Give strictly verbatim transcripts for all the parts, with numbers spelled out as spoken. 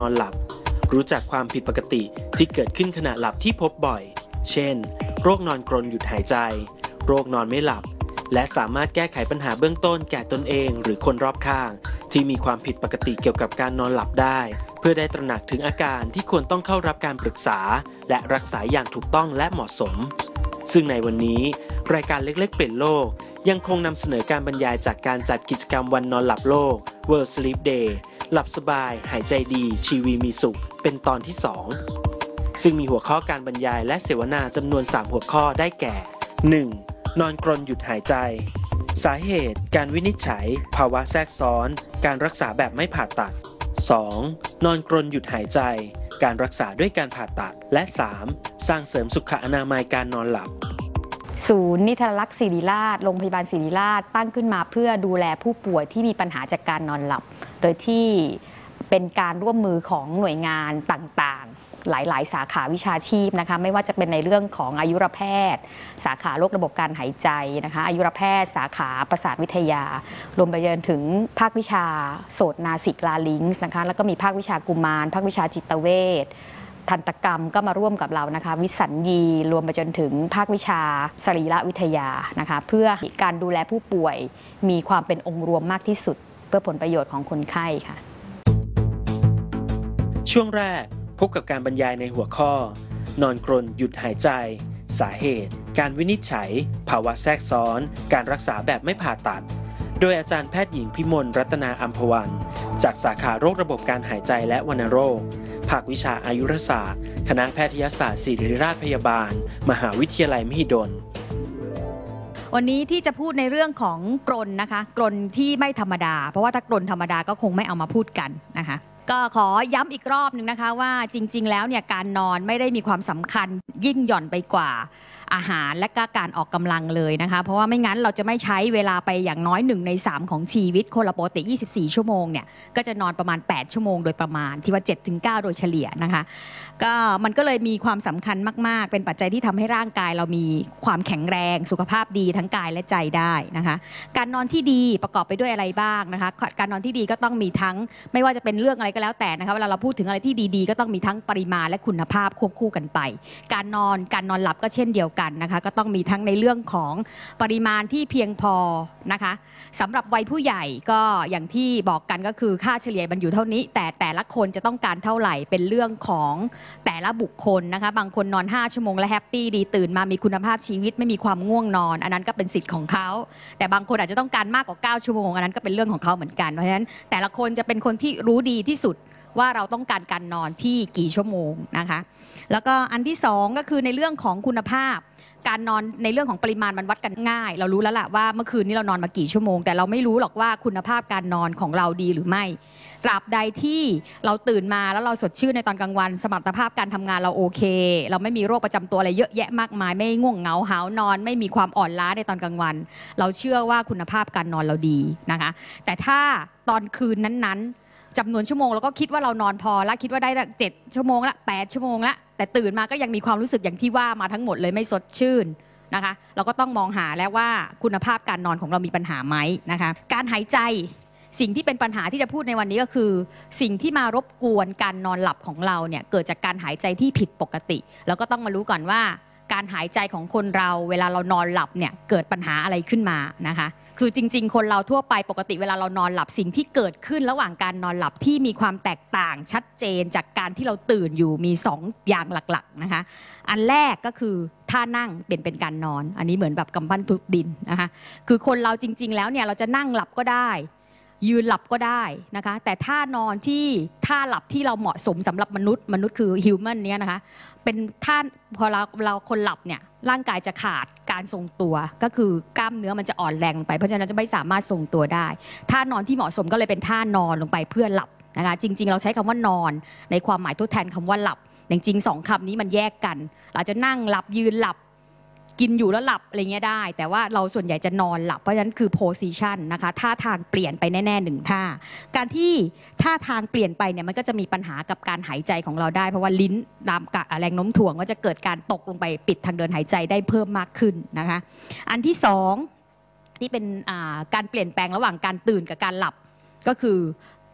นอนหลับรู้จักความผิดปกติที่เกิดขึ้นขณะหลับที่พบบ่อยเช่นโรคนอนกรนหยุดหายใจโรคนอนไม่หลับและสามารถแก้ไขปัญหาเบื้องต้นแก่ตนเองหรือคนรอบข้างที่มีความผิดปกติเกี่ยวกับการนอนหลับได้เพื่อได้ตระหนักถึงอาการที่ควรต้องเข้ารับการปรึกษาและรักษาอย่างถูกต้องและเหมาะสมซึ่งในวันนี้รายการเล็กๆเปลี่ยนโลกยังคงนำเสนอการบรรยายจากการจัดกิจกรรมวันนอนหลับโลก World Sleep Day หลับสบายหายใจดีชีวีมีสุขเป็นตอนที่สองซึ่งมีหัวข้อการบรรยายและเสวนาจำนวนสามหัวข้อได้แก่ หนึ่ง. นอนกรนหยุดหายใจสาเหตุการวินิจฉัยภาวะแทรกซ้อนการรักษาแบบไม่ผ่าตัด สอง. นอนกรนหยุดหายใจการรักษาด้วยการผ่าตัดและ สาม. สร้างเสริมสุขอนามัยการนอนหลับศูนย์นิทรรศลักษณ์ศิริราชโรงพยาบาลศิริราชตั้งขึ้นมาเพื่อดูแลผู้ป่วยที่มีปัญหาจากการนอนหลับโดยที่เป็นการร่วมมือของหน่วยงานต่างๆหลายๆสาขาวิชาชีพนะคะไม่ว่าจะเป็นในเรื่องของอายุรแพทย์สาขาโรคระบบการหายใจนะคะอายุรแพทย์สาขาประสาทวิทยารวมไปจนถึงภาควิชาโสตนาสิกลาลิงส์นะคะแล้วก็มีภาควิชากุมารภาควิชาจิตเวชทันตกรรมก็มาร่วมกับเรานะคะวิสัญญีรวมไปจนถึงภาควิชาสรีรวิทยานะคะเพื่อการดูแลผู้ป่วยมีความเป็นองค์รวมมากที่สุดเพื่อผลประโยชน์ของคนไข้ค่ะช่วงแรกพบกับการบรรยายในหัวข้อนอนกรนหยุดหายใจสาเหตุการวินิจฉัยภาวะแทรกซ้อนการรักษาแบบไม่ผ่าตัดโดยอาจารย์แพทย์หญิงพิมลรัตนาอัมพวรรณจากสาขาโรคระบบการหายใจและวัณโรคภาควิชาอายุรศาสตร์คณะแพทยศาสตร์ศิริราชพยาบาลมหาวิทยาลัยมหิดลวันนี้ที่จะพูดในเรื่องของกรนนะคะกรนที่ไม่ธรรมดาเพราะว่าถ้ากรนธรรมดาก็คงไม่เอามาพูดกันนะคะก็ขอย้ำอีกรอบหนึ่งนะคะว่าจริงๆแล้วเนี่ยการนอนไม่ได้มีความสำคัญยิ่งหย่อนไปกว่าอาหารและก็การออกกำลังเลยนะคะเพราะว่าไม่งั้นเราจะไม่ใช้เวลาไปอย่างน้อยหนึ่งในสามของชีวิตคนละปกติยี่สิบสี่ชั่วโมงเนี่ยก็จะนอนประมาณแปดชั่วโมงโดยประมาณที่ว่า เจ็ดถึงเก้า โดยเฉลี่ยนะคะก็มันก็เลยมีความสำคัญมากๆเป็นปัจจัยที่ทำให้ร่างกายเรามีความแข็งแรงสุขภาพดีทั้งกายและใจได้นะคะการนอนที่ดีประกอบไปด้วยอะไรบ้างนะคะการนอนที่ดีก็ต้องมีทั้งไม่ว่าจะเป็นเรื่องอะไรก็แล้วแต่นะคะเวลาเราพูดถึงอะไรที่ดีๆก็ต้องมีทั้งปริมาณและคุณภาพควบคู่กันไปการนอนการนอนหลับก็เช่นเดียวกันนะคะก็ต้องมีทั้งในเรื่องของปริมาณที่เพียงพอนะคะสำหรับวัยผู้ใหญ่ก็อย่างที่บอกกันก็คือค่าเฉลี่ยมันอยู่เท่านี้แต่แต่ละคนจะต้องการเท่าไหร่เป็นเรื่องของแต่ละบุคคลนะคะบางคนนอนห้าชั่วโมงและแฮปปี้ดีตื่นมามีคุณภาพชีวิตไม่มีความง่วงนอนอันนั้นก็เป็นสิทธิ์ของเขาแต่บางคนอาจจะต้องการมากกว่าเก้าชั่วโมงอันนั้นก็เป็นเรื่องของเขาเหมือนกันเพราะฉะนั้นแต่ละคนจะเป็นคนที่รู้ดีที่สุดว่าเราต้องการการนอนที่กี่ชั่วโมงนะคะแล้วก็อันที่สองก็คือในเรื่องของคุณภาพการนอนในเรื่องของปริมาณมันวัดกันง่ายเรารู้แล้วล่ะว่าเมื่อคืนนี้เรานอนมากี่ชั่วโมงแต่เราไม่รู้หรอกว่าคุณภาพการนอนของเราดีหรือไม่ตราบใดที่เราตื่นมาแล้วเราสดชื่นในตอนกลางวันสมรรถภาพการทำงานเราโอเคเราไม่มีโรคประจำตัวอะไรเยอะแยะมากมายไม่ง่วงเหงาหาวนอนไม่มีความอ่อนล้าในตอนกลางวันเราเชื่อว่าคุณภาพการนอนเราดีนะคะแต่ถ้าตอนคืนนั้นๆจำนวนชั่วโมงเราก็คิดว่าเรานอนพอละคิดว่าได้เจ็ดชั่วโมงละแปดชั่วโมงละแต่ตื่นมาก็ยังมีความรู้สึกอย่างที่ว่ามาทั้งหมดเลยไม่สดชื่นนะคะเราก็ต้องมองหาแล้วว่าคุณภาพการนอนของเรามีปัญหาไหมนะคะการหายใจสิ่งที่เป็นปัญหาที่จะพูดในวันนี้ก็คือสิ่งที่มารบกวนการนอนหลับของเราเนี่ยเกิดจากการหายใจที่ผิดปกติเราก็ต้องมารู้ก่อนว่าการหายใจของคนเราเวลาเรานอนหลับเนี่ยเกิดปัญหาอะไรขึ้นมานะคะคือจริงๆคนเราทั่วไปปกติเวลาเรานอนหลับสิ่งที่เกิดขึ้นระหว่างการนอนหลับที่มีความแตกต่างชัดเจนจากการที่เราตื่นอยู่มีสองอย่างหลักๆนะคะอันแรกก็คือท่านั่งเป็นเป็นการนอนอันนี้เหมือนแบบกำปั้นทุบดินนะคะคือคนเราจริงๆแล้วเนี่ยเราจะนั่งหลับก็ได้ยืนหลับก็ได้นะคะแต่ท่านอนที่ท่าหลับที่เราเหมาะสมสำหรับมนุษย์มนุษย์คือฮิวแมนเนี่ยนะคะเป็นท่าพอเราเราคนหลับเนี่ยร่างกายจะขาดการทรงตัวก็คือกล้ามเนื้อมันจะอ่อนแรงไปเพราะฉะนั้นจะไม่สามารถทรงตัวได้ท่านอนที่เหมาะสมก็เลยเป็นท่านอนลงไปเพื่อหลับนะคะจริงๆเราใช้คำว่านอนในความหมายทดแทนคำว่าหลับจริงๆสองคำนี้มันแยกกันเราจะนั่งหลับยืนหลับกินอยู่แล้วหลับอะไรเงี้ยได้แต่ว่าเราส่วนใหญ่จะนอนหลับเพราะฉะนั้นคือ position นะคะท่าทางเปลี่ยนไปแน่ๆหนึ่งท่าการที่ท่าทางเปลี่ยนไปเนี่ยมันก็จะมีปัญหากับการหายใจของเราได้เพราะว่าลิ้นตามแรงโน้มถ่วงก็จะเกิดการตกลงไปปิดทางเดินหายใจได้เพิ่มมากขึ้นนะคะอันที่สองที่เป็นการเปลี่ยนแปลงระหว่างการตื่นกับการหลับก็คือ การ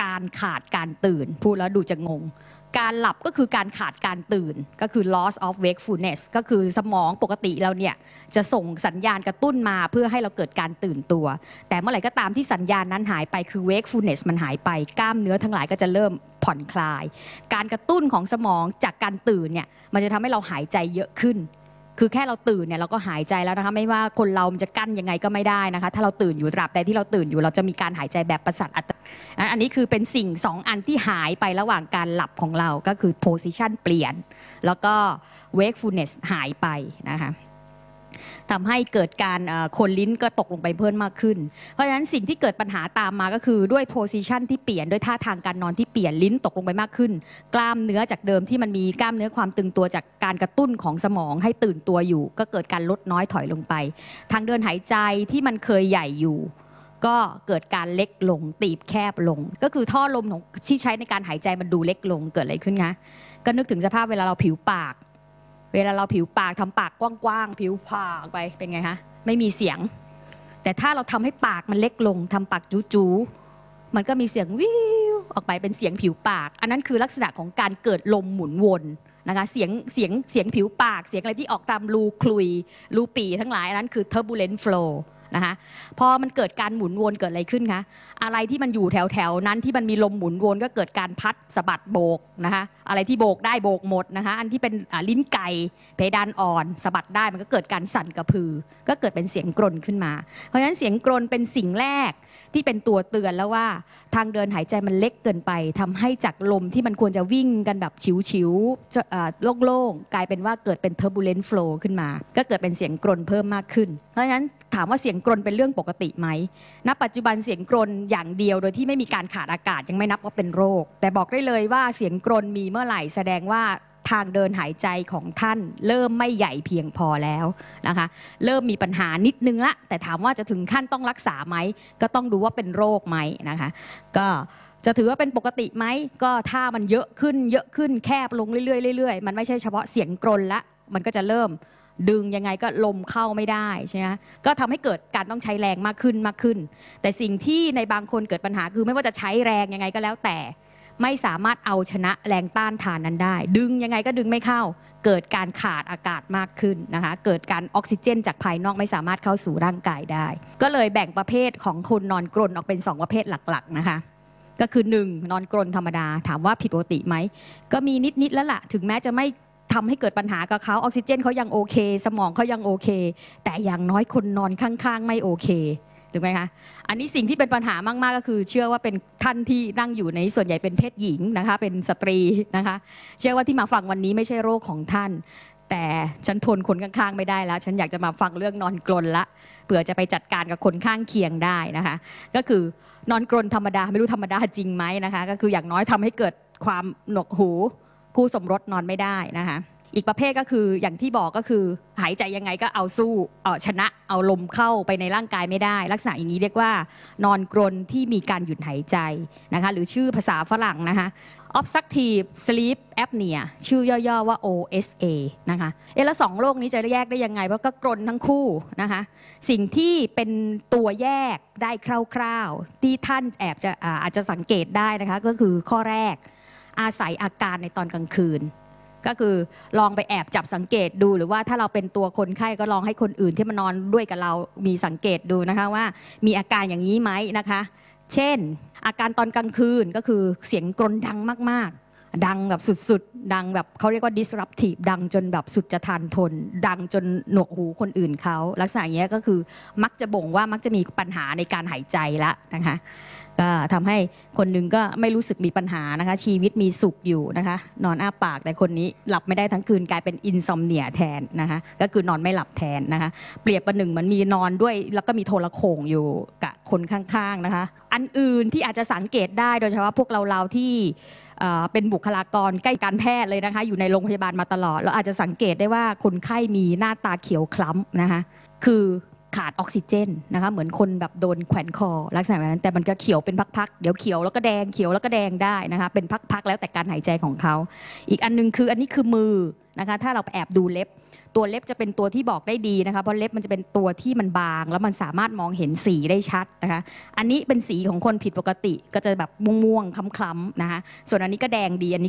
การขาดการตื่นพูดแล้วดูจะงงการหลับก็คือการขาดการตื่นก็คือ loss of wakefulness ก็คือสมองปกติเราเนี่ยจะส่งสัญญาณกระตุ้นมาเพื่อให้เราเกิดการตื่นตัวแต่เมื่อไหร่ก็ตามที่สัญญาณนั้นหายไปคือ wakefulness มันหายไปกล้ามเนื้อทั้งหลายก็จะเริ่มผ่อนคลายการกระตุ้นของสมองจากการตื่นเนี่ยมันจะทำให้เราหายใจเยอะขึ้นคือแค่เราตื่นเนี่ยเราก็หายใจแล้วนะคะไม่ว่าคนเรามันจะกั้นยังไงก็ไม่ได้นะคะถ้าเราตื่นอยู่ตราบใดที่เราตื่นอยู่เราจะมีการหายใจแบบประสาทอัตโนมัติอันนี้คือเป็นสิ่งสองอันที่หายไประหว่างการหลับของเราก็คือ position เปลี่ยนแล้วก็ wakefulness หายไปนะคะทำให้เกิดการโคนลิ้นก็ตกลงไปเพิ่มมากขึ้นเพราะฉะนั้นสิ่งที่เกิดปัญหาตามมาก็คือด้วย position ที่เปลี่ยนด้วยท่าทางการนอนที่เปลี่ยนลิ้นตกลงไปมากขึ้นกล้ามเนื้อจากเดิมที่มันมีกล้ามเนื้อความตึงตัวจากการกระตุ้นของสมองให้ตื่นตัวอยู่ก็เกิดการลดน้อยถอยลงไปทางเดินหายใจที่มันเคยใหญ่อยู่ก็เกิดการเล็กลงตีบแคบลงก็คือท่อลมของที่ใช้ในการหายใจมันดูเล็กลงเกิดอะไรขึ้นคะก็นึกถึงสภาพเวลาเราผิวปากเวลาเราผิวปากทำปากกว้างๆผิวผากไปเป็นไงคะไม่มีเสียงแต่ถ้าเราทำให้ปากมันเล็กลงทำปากจู๋ๆมันก็มีเสียงวิวออกไปเป็นเสียงผิวปากอันนั้นคือลักษณะของการเกิดลมหมุนวนนะคะเสียงเสียงเสียงผิวปากเสียงอะไรที่ออกตามรูคลุยรูปีทั้งหลายอันนั้นคือ turbulent flowนะคะพอมันเกิดการหมุนวนเกิดอะไรขึ้นคะอะไรที่มันอยู่แถวแถวนั้นที่มันมีลมหมุนวนก็เกิดการพัดสะบัดโบกนะคะอะไรที่โบกได้โบกหมดนะคะอันที่เป็นลิ้นไก่เพดานอ่อนสะบัดได้มันก็เกิดการสั่นกระพือก็เกิดเป็นเสียงกรนขึ้นมาเพราะฉะนั้นเสียงกรนเป็นสิ่งแรกที่เป็นตัวเตือนแล้วว่าทางเดินหายใจมันเล็กเกินไปทำให้จากลมที่มันควรจะวิ่งกันแบบฉิวๆโล่งๆกลายเป็นว่าเกิดเป็น turbulent flow ขึ้นมาก็เกิดเป็นเสียงกรนเพิ่มมากขึ้นเพราะฉะนั้นถามว่าเสียงกรนเป็นเรื่องปกติไหมณปัจจุบันเสียงกรนอย่างเดียวโดยที่ไม่มีการขาดอากาศยังไม่นับว่าเป็นโรคแต่บอกได้เลยว่าเสียงกรนมีเมื่อไหร่แสดงว่าทางเดินหายใจของท่านเริ่มไม่ใหญ่เพียงพอแล้วนะคะเริ่มมีปัญหานิดนึงละแต่ถามว่าจะถึงขั้นต้องรักษาไหมก็ต้องดูว่าเป็นโรคไหมนะคะก็จะถือว่าเป็นปกติไหมก็ถ้ามันเยอะขึ้นเยอะขึ้นแคบลงเรื่อยๆเรื่อยๆมันไม่ใช่เฉพาะเสียงกรนละมันก็จะเริ่มดึงยังไงก็ลมเข้าไม่ได้ใช่ไหมก็ทำให้เกิดการต้องใช้แรงมากขึ้นมากขึ้นแต่สิ่งที่ในบางคนเกิดปัญหาคือไม่ว่าจะใช้แรงยังไงก็แล้วแต่ไม่สามารถเอาชนะแรงต้านทานนั้นได้ดึงยังไงก็ดึงไม่เข้าเกิดการขาดอากาศมากขึ้นนะคะเกิดการออกซิเจนจากภายนอกไม่สามารถเข้าสู่ร่างกายได้ก็เลยแบ่งประเภทของคนนอนกรนออกเป็นสองประเภทหลักๆนะคะก็คือหนึ่งนอนกรนธรรมดาถามว่าผิดปกติไหมก็มีนิดๆแล้วล่ะถึงแม้จะไม่ทำให้เกิดปัญหากับเขาออกซิเจนเขายังโอเคสมองเขายังโอเคแต่อย่างน้อยคนนอนข้างๆไม่โอเคถูกไหมคะอันนี้สิ่งที่เป็นปัญหามากๆก็คือเชื่อว่าเป็นท่านที่นั่งอยู่ในส่วนใหญ่เป็นเพศหญิงนะคะเป็นสตรีนะคะเชื่อว่าที่มาฟังวันนี้ไม่ใช่โรคของท่านแต่ฉันทนคนข้างๆไม่ได้แล้วฉันอยากจะมาฟังเรื่องนอนกรนละเผื่อจะไปจัดการกับคนข้างเคียงได้นะคะก็คือนอนกรนธรรมดาไม่รู้ธรรมดาจริงไหมนะคะก็คืออย่างน้อยทำให้เกิดความหนวกหูคู่สมรสนอนไม่ได้นะคะอีกประเภทก็คืออย่างที่บอกก็คือหายใจยังไงก็เอาสู้เอาชนะเอาลมเข้าไปในร่างกายไม่ได้ลักษณะอย่างนี้เรียกว่านอนกรนที่มีการหยุดหายใจนะคะหรือชื่อภาษาฝรั่งนะคะ obstructive sleep apnea ชื่อย่อๆว่า โอ เอส เอ นะคะเอ๊ะแล้วสองโรคนี้จะแยกได้ยังไงเพราะก็กรนทั้งคู่นะคะสิ่งที่เป็นตัวแยกได้คร่าวๆที่ท่านแอบจะอาจจะสังเกตได้นะคะก็คือข้อแรกอาศัยอาการในตอนกลางคืนก็คือลองไปแอบจับสังเกตดูหรือว่าถ้าเราเป็นตัวคนไข้ก็ลองให้คนอื่นที่มานอนด้วยกับเรามีสังเกตดูนะคะว่ามีอาการอย่างนี้ไหมนะคะเช่นอาการตอนกลางคืนก็คือเสียงกรนดังมากๆดังแบบสุดๆดังแบบเขาเรียกว่า disruptive ดังจนแบบสุดจะทานทนดังจนหนวกหูคนอื่นเขาลักษณะอย่างนี้ก็คือมักจะบ่งว่ามักจะมีปัญหาในการหายใจละนะคะก็ทำให้คนหนึ่งก็ไม่รู้สึกมีปัญหานะคะชีวิตมีสุขอยู่นะคะนอนอ้าปากแต่คนนี้หลับไม่ได้ทั้งคืนกลายเป็นอินซอมเนียแทนนะคะก็คือนอนไม่หลับแทนนะคะเปรียบประหนึ่งเหมือนมีนอนด้วยแล้วก็มีโทรโข่งอยู่กับคนข้างๆนะคะอันอื่นที่อาจจะสังเกตได้โดยเฉพาะพวกเราเราที่เป็นบุคลากรใกล้การแพทย์เลยนะคะอยู่ในโรงพยาบาลมาตลอดเราอาจจะสังเกตได้ว่าคนไข้มีหน้าตาเขียวคล้ำนะคะคือขาดออกซิเจนนะคะเหมือนคนแบบโดนแขวนคอลักษณะแบบนั้นแต่มันก็เขียวเป็นพักๆเดี๋ยวเขียวแล้วก็แดงเขียวแล้วก็แดงได้นะคะเป็นพักๆแล้วแต่การหายใจของเขาอีกอันนึงคืออันนี้คือมือนะคะถ้าเราแอบดูเล็บตัวเล็บจะเป็นตัวที่บอกได้ดีนะคะเพราะเล็บมันจะเป็นตัวที่มันบางแล้วมันสามารถมองเห็นสีได้ชัดนะคะอันนี้เป็นสีของคนผิดปกติก็จะแบบม่วงๆคล้ำๆนะคะส่วนอันนี้ก็แดงดีอันนี้